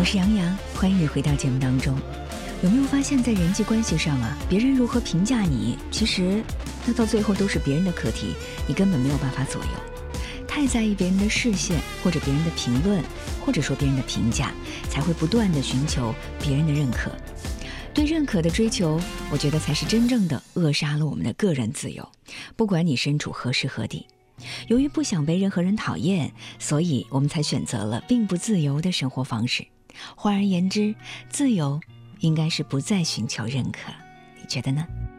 是杨洋，欢迎你回到节目当中。有没有发现，在人际关系上啊，别人如何评价你，其实那到最后都是别人的课题，你根本没有办法左右。太在意别人的视线，或者别人的评论，或者说别人的评价，才会不断地寻求别人的认可。对认可的追求，我觉得才是真正的扼杀了我们的个人自由，不管你身处何时何地。由于不想被任何人讨厌，所以我们才选择了并不自由的生活方式。换而言之，自由应该是不再寻求认可，你觉得呢？